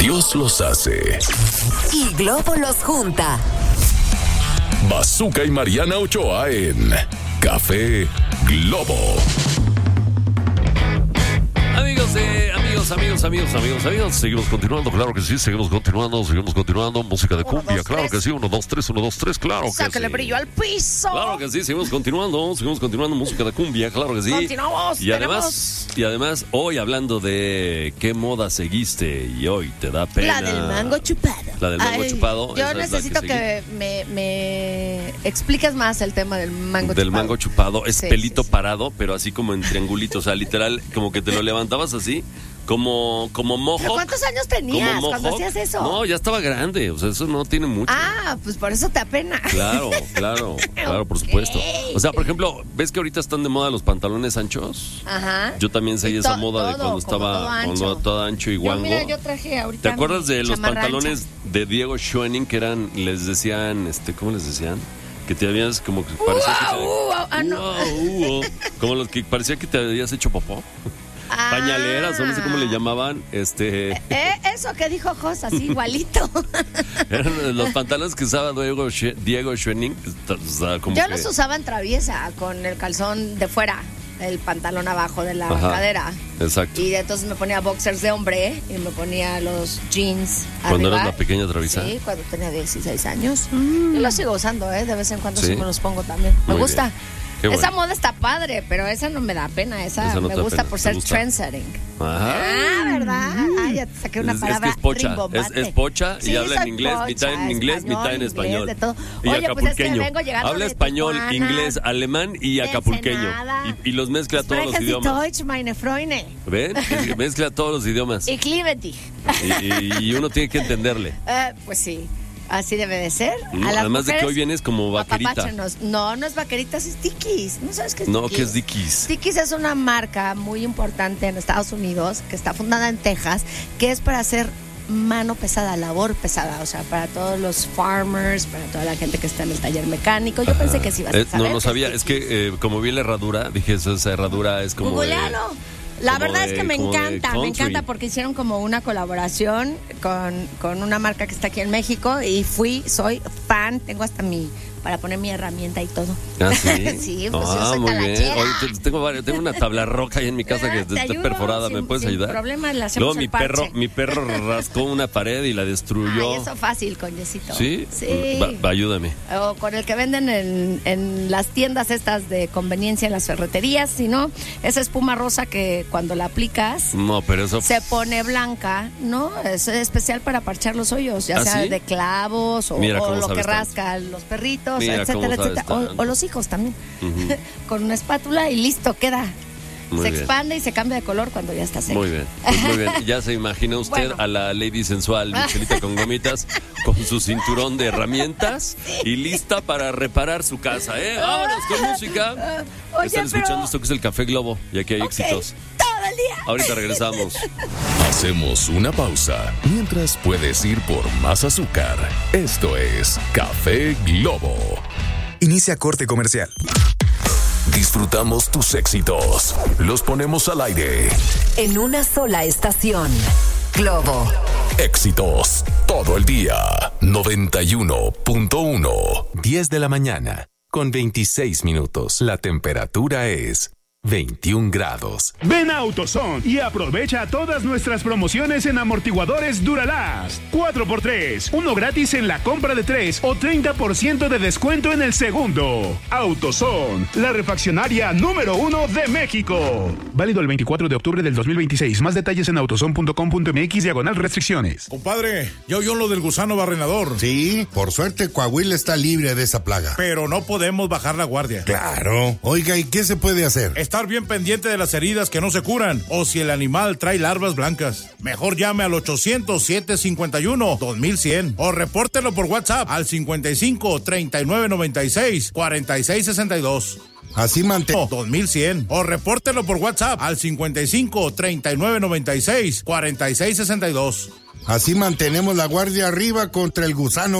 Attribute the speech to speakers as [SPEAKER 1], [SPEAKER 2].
[SPEAKER 1] Dios los hace
[SPEAKER 2] y Globo los junta.
[SPEAKER 1] Bazooka y Mariana Ochoa en Café Globo. Amigos, seguimos continuando, claro que sí, seguimos continuando, música de cumbia, claro que sí, 1, 2, 3, claro que sí.
[SPEAKER 3] Sácale brillo al piso.
[SPEAKER 1] Claro que sí, seguimos continuando, música de cumbia, claro que sí.
[SPEAKER 3] Continuamos.
[SPEAKER 1] Y además, hoy hablando de qué moda seguiste y hoy te da pena.
[SPEAKER 3] La del mango chupado. Yo necesito que me expliques más el tema del mango chupado.
[SPEAKER 1] Del mango chupado, es
[SPEAKER 3] Sí,
[SPEAKER 1] pelito
[SPEAKER 3] sí.
[SPEAKER 1] parado, pero así como en triangulito, o sea, literal, como que te lo levantabas así. Como mojo.
[SPEAKER 3] ¿Pero cuántos años tenías cuando hacías eso?
[SPEAKER 1] No, ya estaba grande, o sea, eso no tiene mucho.
[SPEAKER 3] Ah, pues por eso te apena.
[SPEAKER 1] Claro, por supuesto. O sea, por ejemplo, ¿ves que ahorita están de moda los pantalones anchos?
[SPEAKER 3] Ajá.
[SPEAKER 1] Yo también seguí esa moda de cuando estaba todo ancho y guango.
[SPEAKER 3] Yo traje ahorita.
[SPEAKER 1] ¿Te acuerdas de los
[SPEAKER 3] chamarra
[SPEAKER 1] pantalones
[SPEAKER 3] ancha
[SPEAKER 1] de Diego Schwenning que eran, les decían, ¿cómo les decían? Que te habías como que parecía como los que parecía que te habías hecho popó. Pañaleras, o no sé cómo le llamaban.
[SPEAKER 3] Eso que dijo Jos, así igualito.
[SPEAKER 1] Eran los pantalones que usaba Diego Schwenning.
[SPEAKER 3] Yo los usaba en traviesa, con el calzón de fuera, el pantalón abajo de la cadera.
[SPEAKER 1] Exacto.
[SPEAKER 3] Y entonces me ponía boxers de hombre y me ponía los jeans
[SPEAKER 1] ¿Cuando
[SPEAKER 3] arriba.
[SPEAKER 1] eras la pequeña traviesa?
[SPEAKER 3] Sí, cuando tenía 16 años. Y los sigo usando, de vez en cuando sí me los pongo también. Me
[SPEAKER 1] Muy
[SPEAKER 3] gusta.
[SPEAKER 1] Bien. Bueno.
[SPEAKER 3] Esa moda está padre, pero esa no me da pena. Esa
[SPEAKER 1] no
[SPEAKER 3] me
[SPEAKER 1] te
[SPEAKER 3] gusta
[SPEAKER 1] pena.
[SPEAKER 3] por ser trendsetting.
[SPEAKER 1] ¿Verdad?
[SPEAKER 3] Ya te saqué una palabra
[SPEAKER 1] es que es pocha.
[SPEAKER 3] rimbombante.
[SPEAKER 1] Es pocha y
[SPEAKER 3] Sí,
[SPEAKER 1] habla en
[SPEAKER 3] soy
[SPEAKER 1] inglés,
[SPEAKER 3] pocha,
[SPEAKER 1] mitad en inglés, mitad en español.
[SPEAKER 3] de todo.
[SPEAKER 1] Y
[SPEAKER 3] Oye, pues es que
[SPEAKER 1] acapulqueño.
[SPEAKER 3] vengo llegando
[SPEAKER 1] Habla
[SPEAKER 3] de
[SPEAKER 1] español,
[SPEAKER 3] Tijuana,
[SPEAKER 1] inglés, alemán y
[SPEAKER 3] de
[SPEAKER 1] acapulqueño.
[SPEAKER 3] Ensenada.
[SPEAKER 1] Y los mezcla todos los
[SPEAKER 3] Sprechen Sie
[SPEAKER 1] idiomas.
[SPEAKER 3] Deutsch, meine Freunde.
[SPEAKER 1] ¿Ven? Mezcla todos los idiomas.
[SPEAKER 3] Ich liebe dich.
[SPEAKER 1] Y uno tiene que entenderle.
[SPEAKER 3] Pues sí. Así debe de ser.
[SPEAKER 1] Además de que hoy vienes como vaquerita.
[SPEAKER 3] No es vaquerita, es Dickies. ¿No sabes qué es Dickies?
[SPEAKER 1] No, ¿qué es Dickies?
[SPEAKER 3] Dickies es una marca muy importante en Estados Unidos que está fundada en Texas, que es para hacer mano pesada, labor pesada, o sea, para todos los farmers, para toda la gente que está en el taller mecánico. Yo pensé que sí ibas a saber.
[SPEAKER 1] No sabía, es que como vi la herradura, dije, esa herradura es como
[SPEAKER 3] La verdad es que me encanta porque hicieron como una colaboración con una marca que está aquí en México y soy fan, tengo hasta para poner mi herramienta y todo.
[SPEAKER 1] ¿Ah, sí?
[SPEAKER 3] Sí, pues yo soy
[SPEAKER 1] muy
[SPEAKER 3] talachera.
[SPEAKER 1] bien. Oye, tengo una tabla roca ahí en mi casa que está perforada, ¿me puedes ayudar?
[SPEAKER 3] Sin problema, le hacemos
[SPEAKER 1] Luego mi perro rascó una pared y la destruyó.
[SPEAKER 3] Ay, eso fácil con Yesito.
[SPEAKER 1] ¿Sí?
[SPEAKER 3] Sí.
[SPEAKER 1] Ayúdame.
[SPEAKER 3] O con el que venden en las tiendas estas de conveniencia en las ferreterías, si no, esa espuma rosa que cuando la aplicas
[SPEAKER 1] no, pero eso
[SPEAKER 3] se pone blanca, ¿no? Es especial para parchar los hoyos, ya sea
[SPEAKER 1] ¿sí?
[SPEAKER 3] de clavos o lo que rascan los perritos, etcétera. O los hijos también. Uh-huh. Con una espátula y listo, queda. Se expande y se cambia de color cuando ya está seco.
[SPEAKER 1] Muy bien, pues muy bien. Ya se imagina usted a la lady sensual Michelita con gomitas con su cinturón de herramientas y lista para reparar su casa, ¿eh? Vámonos con música. Están escuchando esto que es el Café Globo y aquí hay éxitos.
[SPEAKER 3] Todo el día.
[SPEAKER 1] Ahorita regresamos. Hacemos una pausa mientras puedes ir por más azúcar. Esto es Café Globo.
[SPEAKER 4] Inicia corte comercial.
[SPEAKER 1] Disfrutamos tus éxitos. Los ponemos al aire.
[SPEAKER 2] En una sola estación. Globo.
[SPEAKER 1] Éxitos todo el día. 91.1.
[SPEAKER 5] 10 de la mañana, con 26 minutos. La temperatura es 21 grados.
[SPEAKER 6] Ven a AutoZone y aprovecha todas nuestras promociones en amortiguadores Duralast. 4x3, uno gratis en la compra de 3 o 30% de descuento en el segundo. AutoZone, la refaccionaria número 1 de México. Válido el 24 de octubre del 2026. Más detalles en autozone.com.mx/restricciones.
[SPEAKER 7] Compadre, ¿ya oyó lo del gusano barrenador?
[SPEAKER 8] Sí, por suerte Coahuila está libre de esa plaga.
[SPEAKER 7] Pero no podemos bajar la guardia.
[SPEAKER 8] Claro. Oiga, ¿y qué se puede hacer?
[SPEAKER 7] Estar bien pendiente de las heridas que no se curan o si el animal trae larvas blancas. Mejor llame al 800-751-2100 o repórtelo por WhatsApp al 55 39 96 46 62.
[SPEAKER 8] Así
[SPEAKER 7] 2100 o repórtelo por WhatsApp al 55 39 96 46 62.
[SPEAKER 8] Así mantenemos la guardia arriba contra el gusano